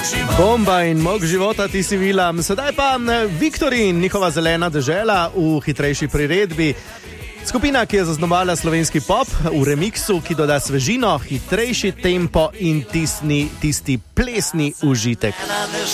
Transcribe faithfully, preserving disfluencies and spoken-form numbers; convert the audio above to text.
Bomba in mok života, ti si Vilam. Sedaj pa Viktorin, njihova zelena dežela v hitrejši priredbi. Skupina, ki je zaznamovala slovenski pop v remiksu, ki doda svežino, hitrejši tempo in tisni, tisti plesni užitek.